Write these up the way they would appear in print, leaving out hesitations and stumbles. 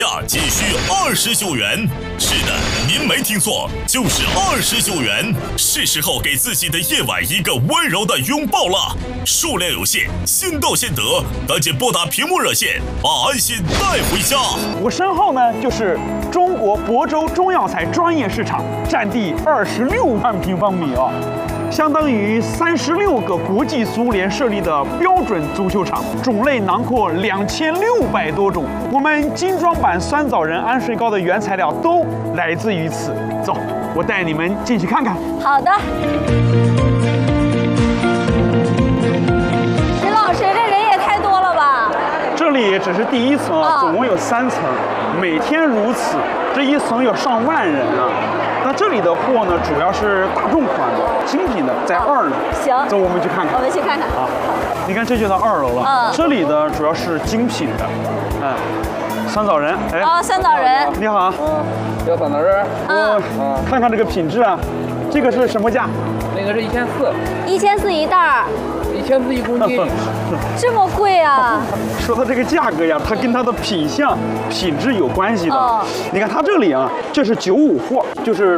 仅需29元。是的，您没听错，就是29元。是时候给自己的夜晚一个温柔的拥抱了。数量有限，先到先得，赶紧拨打屏幕热线，把安心带回家。 我身后呢，就是中国亳州中药材专业市场，占地26万平方米啊。相当于36个国际足联设立的标准足球场，种类囊括2600多种。我们精装版酸枣仁安睡糕的原材料都来自于此。走，我带你们进去看看。 好的。林老师，这人也太多了吧？ 这里只是第一层啊，总共有3层，每天如此，这一层有上万人啊。那这里的货呢，主要是大众款的、精品的，在2楼。 行， 走，我们去看看。 我们去看看啊。你看，这就到2楼了。这里的主要是精品的，酸枣仁。哎， 酸枣仁。 你好。 要酸枣仁。 看看这个品质啊，这个是什么价？ 那个是1400，1400 一袋儿。 1400一公斤， 这么贵啊！ 说它这个价格呀，它跟它的品相、品质有关系的。你看它这里啊，这是95货，就是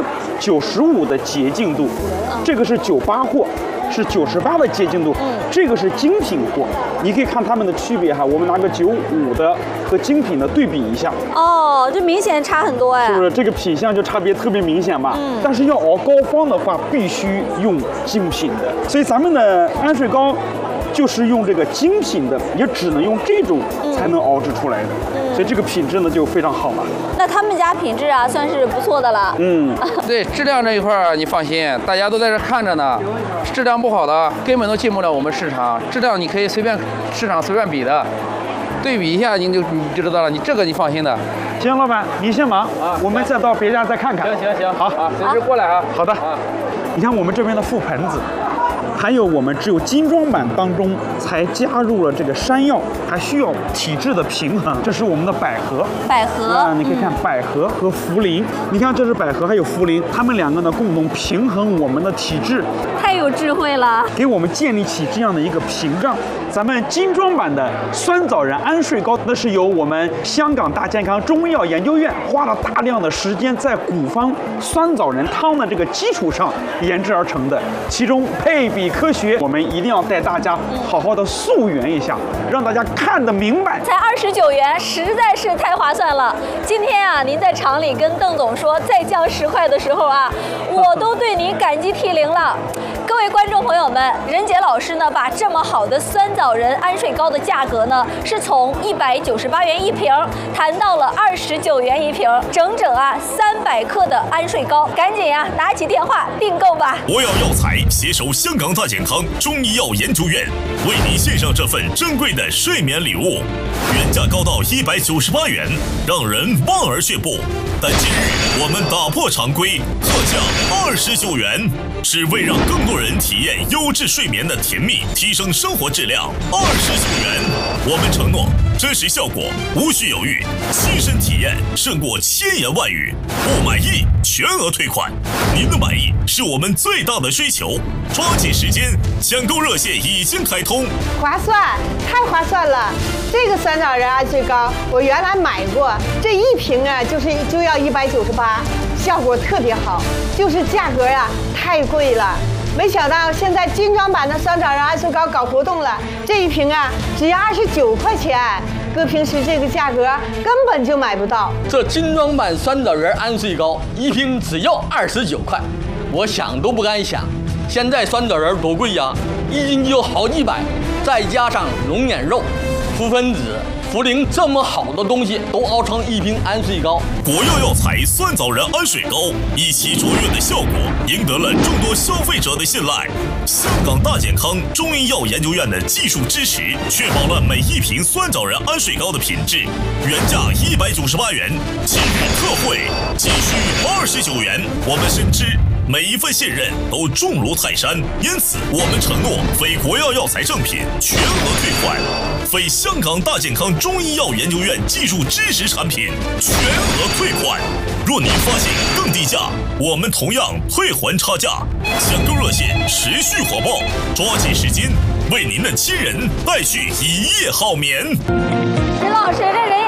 95的洁净度，这个是98货，是98的洁净度，这个是精品货。你可以看它们的区别哈，我们拿个95的和精品的对比一下。 哦，这明显差很多哎。 是不是这个品相就差别特别明显吧？但是要熬膏方的话，必须用精品的。所以咱们的安睡糕就是用这个精品的，也只能用这种才能熬制出来的。所以这个品质呢就非常好了。 那他们家品质啊，算是不错的了。 对，质量这一块儿你放心，大家都在这看着呢。质量不好的根本都进不了我们市场，质量你可以市场随便比的，对比一下你就知道了。你这个你放心的。 行，老板你先忙啊，我们再到别家再看看。 行， 好啊，随时过来啊。 好的。你看我们这边的覆盆子。还有我们只有精装版当中才加入了这个山药，还需要体质的平衡。这是我们的百合，你可以看百合和茯苓。你看这是百合还有茯苓，它们2个呢共同平衡我们的体质， 太有智慧了， 给我们建立起这样的一个屏障。咱们精装版的酸枣仁安睡糕，那是由我们香港大健康中医药研究院花了大量的时间在古方酸枣仁汤的这个基础上研制而成的，其中配比科学，我们一定要带大家好好的溯源一下，让大家看得明白。 才29元，实在是太划算了。今天啊，您在厂里跟邓总说再降10块的时候啊，我都对您感激涕零了。各位观众朋友们，任杰老师呢，把这么好的酸枣仁安睡糕的价格呢，是从198元一瓶谈到了29元一瓶，整整啊300克的安睡糕，赶紧呀拿起电话订购吧！ 博药药材携手香港大健康中医药研究院，为您献上这份珍贵的睡眠礼物，原价高到198元，让人望而却步。但今日我们打破常规，特价29元，只为让更多人体验优质睡眠的甜蜜，提升生活质量。29元，我们承诺真实效果无需犹豫，亲身体验胜过千言万语。不满意全额退款，您的满意是我们最大的追求。抓紧时间，抢购热线已经开通。 划算，太划算了！这个酸枣仁安睡糕我原来买过，这一瓶啊就要198，效果特别好，就是价格啊太贵了。没想到现在精装版的酸枣仁安睡糕搞活动了，这一瓶啊只要29块钱，搁平时这个价格根本就买不到。 这精装版酸枣仁安睡糕一瓶只要29块，我想都不敢想。现在酸枣仁多贵呀，一斤就有好几百，再加上龙眼肉、覆盆子、茯苓这么好的东西都熬成一瓶安睡糕。 国药药材酸枣仁安睡糕以其卓越的效果，赢得了众多消费者的信赖。香港大健康中医药研究院的技术支持，确保了每一瓶酸枣仁安睡糕的品质。原价198元，今日特惠仅需29元。我们深知每一份信任都重如泰山，因此我们承诺非国药药材正品全额退款，非香港大健康中医药研究院技术支持产品全额退款。若您发现更低价，我们同样退还差价。抢购热线持续火爆，抓紧时间为您的亲人带去一夜好眠。 任老师，这人